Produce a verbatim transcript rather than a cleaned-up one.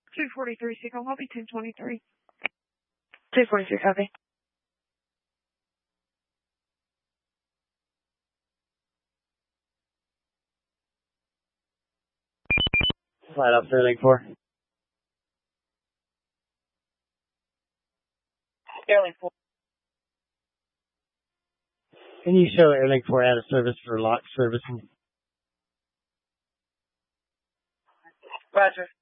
two forty-three, Seagull, I'll be two twenty-three. two forty-three, copy. Flight up there, link four. Airlink four. Can you show Airlink four out of service for lock servicing? Roger.